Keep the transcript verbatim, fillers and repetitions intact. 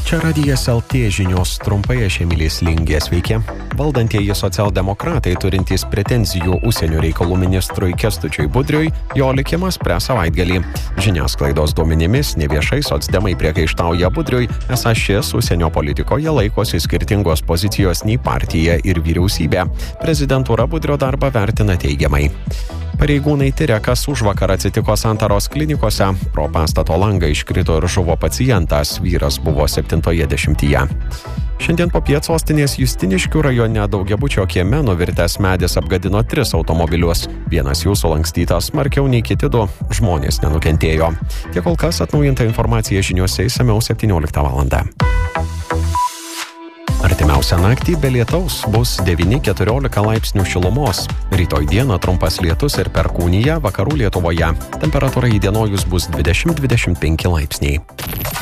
Čia radijas L T žinios, trumpai aš Emilis Lingė, sveiki. Valdantieji socialdemokratai turintys pretenzijų užsienio reikalų ministrui Kęstučiui Budriui, jo likimas prie savaitgalį. Žiniasklaidos duomenimis neviešai socdemai priekaištauja Budriui, esą šis užsienio politikoje laikosi skirtingos pozicijos nei partija ir vyriausybė. Prezidentūra Budrio darbą vertina teigiamai. Pareigūnai tiria, kas užvakar atsitiko Santaros klinikose. Pro pastato langą iškrito ir žuvo pacientas, vyras buvo septintoje dešimtyje. Šiandien popiet sostinės Justiniškių rajone daugiabučio kieme nuvirtęs medis apgadino tris automobilius. Vienas jų sulankstytas smarkiau nei kiti du, žmonės nenukentėjo. Tiek kol kas, atnaujinta informacija žiniuose išsamiau septynioliktą valandą. Artimiausią naktį be lietaus bus devyni keturiolika laipsnių šilumos. Rytoj dieną trumpas lietus ir perkūnija vakarų Lietuvoje. Temperatūra įdienojus bus dvidešimt dvidešimt penki laipsniai.